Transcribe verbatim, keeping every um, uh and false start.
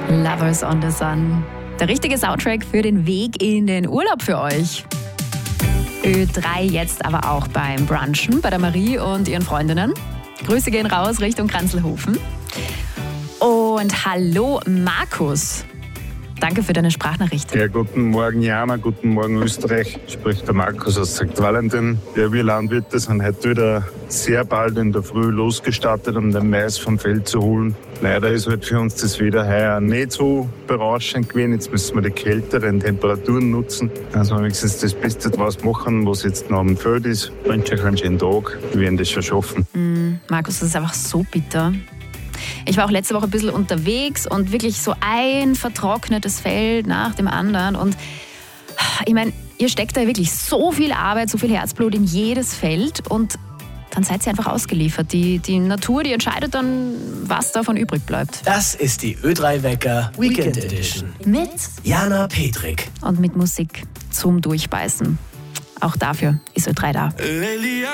Lovers on the Sun. Der richtige Soundtrack für den Weg in den Urlaub für euch. Ö drei jetzt aber auch beim Brunchen bei der Marie und ihren Freundinnen. Grüße gehen raus Richtung Kranzlhofen. Und hallo Markus. Danke für deine Sprachnachricht. Ja, guten Morgen Jana, guten Morgen Österreich. Spricht der Markus aus Sankt Valentin. Ja, wir Landwirte sind heute wieder sehr bald in der Früh losgestartet, um den Mais vom Feld zu holen. Leider ist halt für uns das Wetter heuer nicht so berauschend gewesen. Jetzt müssen wir die kälteren Temperaturen nutzen. Also wenigstens das Beste draus machen, was jetzt noch am Feld ist. Ich wünsche euch einen schönen Tag. Wir werden das schon schaffen. Mm, Markus, das ist einfach so bitter. Ich war auch letzte Woche ein bisschen unterwegs und wirklich so ein vertrocknetes Feld nach dem anderen. Und ich meine, ihr steckt da wirklich so viel Arbeit, so viel Herzblut in jedes Feld und dann seid ihr einfach ausgeliefert. Die, die Natur, die entscheidet dann, was davon übrig bleibt. Das ist die Ö drei Wecker Weekend Edition. Mit Jana Petrik. Und mit Musik zum Durchbeißen. Auch dafür ist Ö drei da.